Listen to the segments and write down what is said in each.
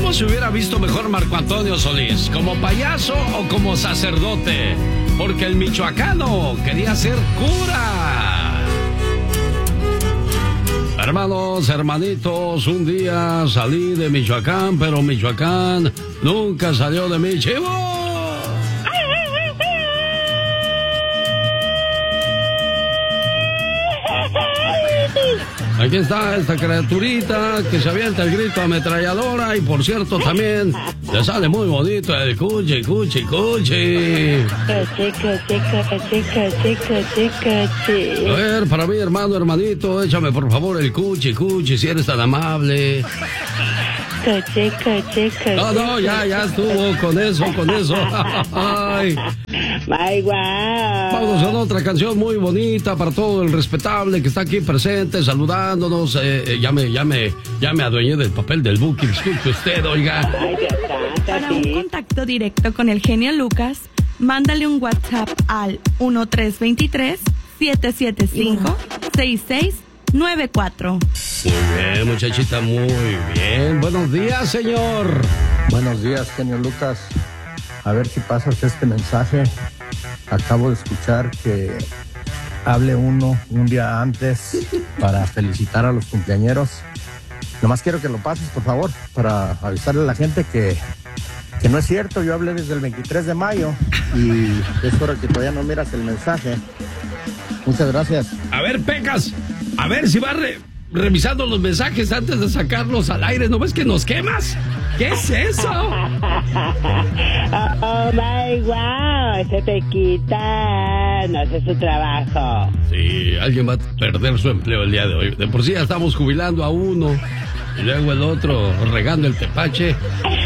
¿Cómo se hubiera visto mejor Marco Antonio Solís? ¿Como payaso o como sacerdote? Porque el michoacano quería ser cura. Hermanos, hermanitos, un día salí de Michoacán, pero Michoacán nunca salió de mi chivo. Aquí está esta criaturita que se avienta el grito ametralladora y por cierto también le sale muy bonito el cuchi, cuchi, cuchi. A ver, para mí, hermano, hermanito, échame por favor el cuchi, cuchi, si eres tan amable. No, ya estuvo con eso. Ay. Vamos con otra canción muy bonita para todo el respetable que está aquí presente, saludándonos. Ya me adueñé del papel del Buki, disculpe usted, oiga. Para un contacto directo con el genio Lucas, mándale un WhatsApp al 1323-775-6694. Muy bien, muchachita, muy bien. Buenos días, señor. Buenos días, genio Lucas. A ver si pasas este mensaje. Acabo de escuchar que hable uno un día antes para felicitar a los cumpleañeros. Nomás quiero que lo pases, por favor, para avisarle a la gente que no es cierto. Yo hablé desde el 23 de mayo y es hora que todavía no miras el mensaje. Muchas gracias. A ver, Pecas, a ver si va revisando los mensajes antes de sacarlos al aire. ¿No ves que nos quemas? ¿Qué es eso? Oh my wow, ese Pequita no hace su trabajo. Sí, alguien va a perder su empleo el día de hoy. De por sí ya estamos jubilando a uno y luego el otro regando el tepache.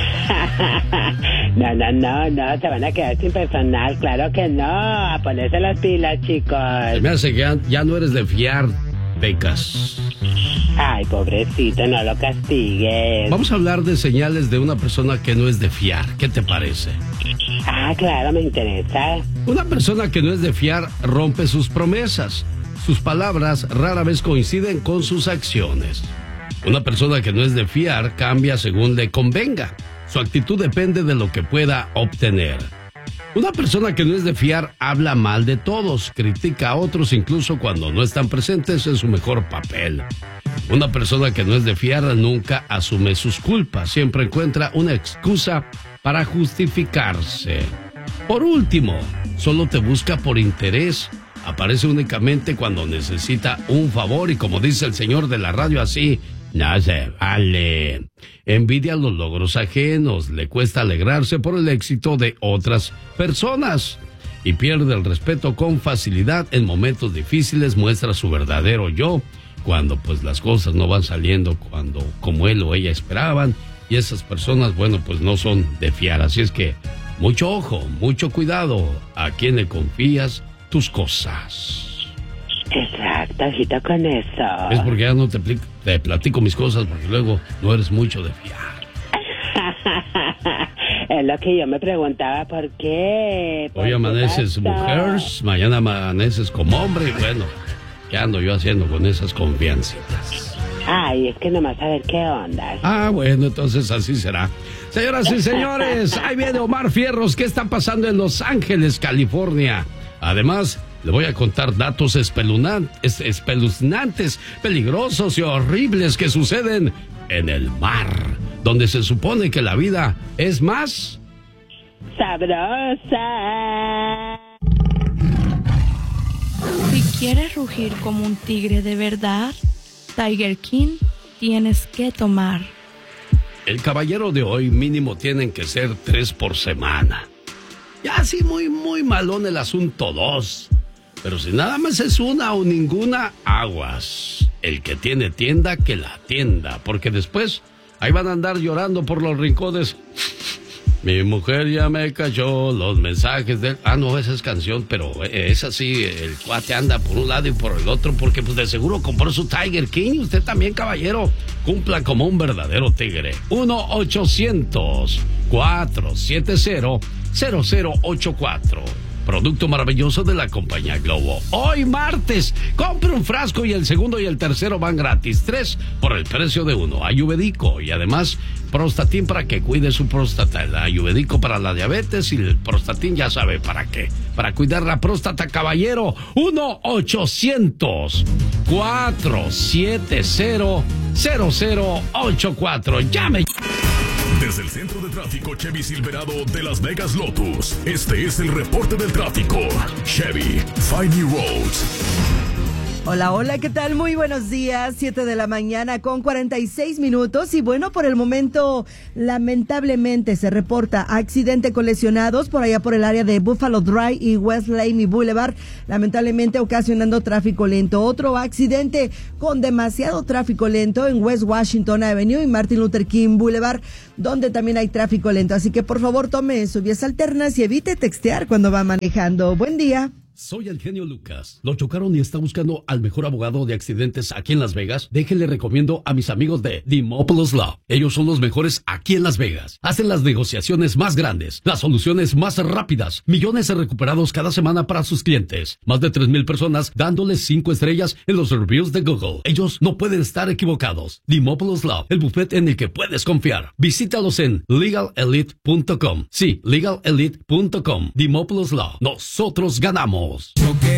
No, se van a quedar sin personal, claro que no. A ponerse las pilas, chicos. Se me hace que ya no eres de fiar, Pecas. Ay, pobrecito, no lo castigues. Vamos a hablar de señales de una persona que no es de fiar. ¿Qué te parece? Ah, claro, me interesa. Una persona que no es de fiar rompe sus promesas. Sus palabras rara vez coinciden con sus acciones. Una persona que no es de fiar cambia según le convenga. Su actitud depende de lo que pueda obtener. Una persona que no es de fiar habla mal de todos, critica a otros incluso cuando no están presentes en su mejor papel. Una persona que no es de fiar nunca asume sus culpas, siempre encuentra una excusa para justificarse. Por último, solo te busca por interés, aparece únicamente cuando necesita un favor y como dice el señor de la radio así, no se vale. Envidia los logros ajenos, le cuesta alegrarse por el éxito de otras personas y pierde el respeto con facilidad. En momentos difíciles muestra su verdadero yo, cuando pues las cosas no van saliendo como él o ella esperaban, y esas personas, bueno, pues no son de fiar. Así es que mucho ojo, mucho cuidado a quién le confías tus cosas. Exacto, ojito con eso. Es porque ya no te platico mis cosas, porque luego no eres mucho de fiar. Es lo que yo me preguntaba, ¿por qué? Hoy amaneces mujer, mañana amaneces como hombre, y bueno, ¿qué ando yo haciendo con esas confiancitas? Ay, es que nomás a ver qué onda. Ah, bueno, entonces así será. Señoras y señores, ahí viene Omar Fierros. ¿Qué está pasando en Los Ángeles, California? Además, le voy a contar datos espeluznantes, peligrosos y horribles que suceden en el mar, donde se supone que la vida es más sabrosa. Si quieres rugir como un tigre de verdad, Tiger King tienes que tomar. El caballero de hoy mínimo tienen que ser 3 por semana. Ya así muy malón el asunto 2. Pero si nada más es una o ninguna, aguas. El que tiene tienda, que la atienda. Porque después, ahí van a andar llorando por los rincones. Mi mujer ya me cayó los mensajes de... Ah, no, esa es canción, pero es así. El cuate anda por un lado y por el otro. Porque pues de seguro compró su Tiger King. Usted también, caballero, cumpla como un verdadero tigre. 1-800-470-0084. producto maravilloso de la compañía Globo. Hoy martes, compre un frasco y el segundo y el tercero van gratis. 3 por el precio de uno. Ayurvédico y además Prostatin para que cuide su próstata. El Ayurvédico para la diabetes y el Prostatin ya sabe para qué. Para cuidar la próstata, caballero. 1-800-470-0084. Llame. Desde el centro de tráfico Chevy Silverado de Las Vegas Lotus, este es el reporte del tráfico. Chevy, Find New Roads. Hola, hola, ¿qué tal? Muy buenos días, 7 de la mañana con 46 minutos. Y bueno, por el momento, lamentablemente se reporta accidente con lesionados por allá por el área de Buffalo Drive y West Lane Boulevard, lamentablemente ocasionando tráfico lento. Otro accidente con demasiado tráfico lento en West Washington Avenue y Martin Luther King Boulevard, donde también hay tráfico lento. Así que por favor tome sus vías alternas y evite textear cuando va manejando. Buen día. Soy el genio Lucas. ¿Lo chocaron y está buscando al mejor abogado de accidentes aquí en Las Vegas? Déjenle recomiendo a mis amigos de Dimopoulos Law. Ellos son los mejores aquí en Las Vegas. Hacen las negociaciones más grandes, las soluciones más rápidas, millones recuperados cada semana para sus clientes. Más de 3,000 personas dándoles 5 estrellas en los reviews de Google. Ellos no pueden estar equivocados. Dimopoulos Law, el bufete en el que puedes confiar. Visítalos en legalelite.com. Sí, legalelite.com. Dimopoulos Law. Nosotros ganamos. Lo que